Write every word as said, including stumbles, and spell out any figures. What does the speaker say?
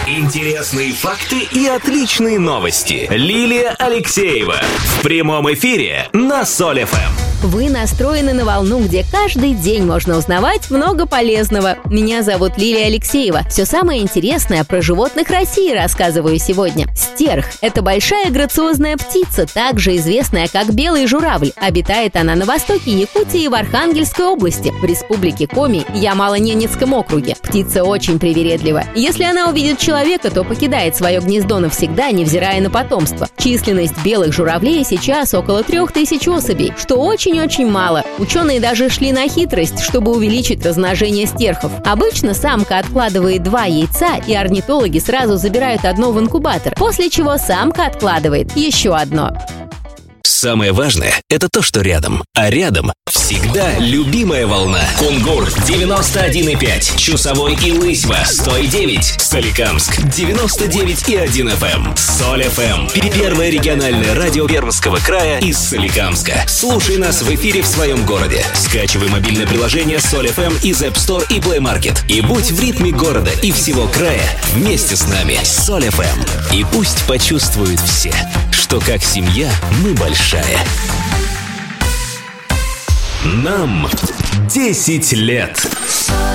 Интересные факты и отличные новости. Лилия Алексеева в прямом эфире на Соль эф эм. Вы настроены на волну, где каждый день можно узнавать много полезного. Меня зовут Лилия Алексеева. Все самое интересное про животных России рассказываю сегодня. Стерх – это большая грациозная птица, также известная как белый журавль. Обитает она на востоке Якутии и в Архангельской области, в республике Коми, Ямало-Ненецком округе. Птица очень привередлива. Если она увидит человека, то покидает свое гнездо навсегда, невзирая на потомство. Численность белых журавлей сейчас около трех тысяч особей, что очень очень мало. Ученые даже шли на хитрость, чтобы увеличить размножение стерхов. Обычно самка откладывает два яйца, и орнитологи сразу забирают одно в инкубатор, после чего самка откладывает еще одно. Самое важное – это то, что рядом. А рядом всегда любимая волна. Кунгур девяносто один и пять, Чусовой и Лысьва сто и девять, Соликамск девяносто девять и один эф эм. Соль эф эм. Первое региональное радио Пермского края из Соликамска. Слушай нас в эфире в своем городе. Скачивай мобильное приложение Соль эф эм из App Store и Play Market. И будь в ритме города и всего края вместе с нами. Соль эф эм. И пусть почувствуют все, что как семья мы большая. Нам десять лет.